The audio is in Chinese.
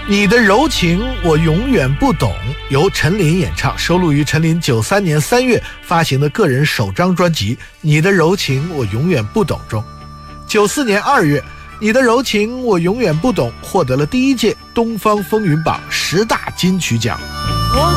你的柔情我永远不懂，由陈琳演唱，收录于陈琳93年3月发行的个人首张专辑《你的柔情我永远不懂》中。94年2月，你的柔情我永远不懂获得了第1届东方风云榜10大金曲奖。